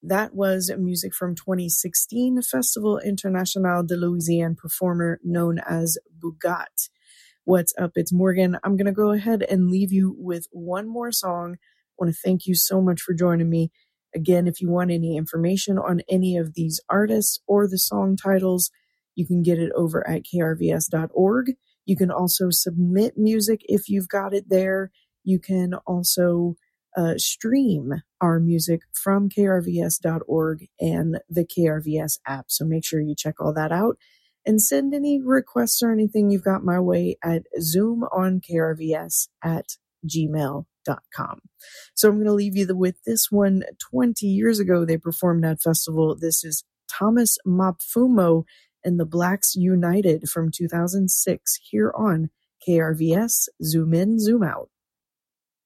That was music from 2016 Festival International de Louisiane performer known as Bugat. What's up? It's Morgan. I'm going to go ahead and leave you with one more song. I want to thank you so much for joining me. Again, if you want any information on any of these artists or the song titles, you can get it over at krvs.org. You can also submit music if you've got it there. You can also stream our music from krvs.org and the KRVS app. So make sure you check all that out and send any requests or anything you've got my way at zoomonkrvs@gmail.com. So I'm going to leave you with this one. 20 years ago, they performed at festival. This is Thomas Mapfumo and the Blacks United from 2006 here on KRVS Zoom In, Zoom Out.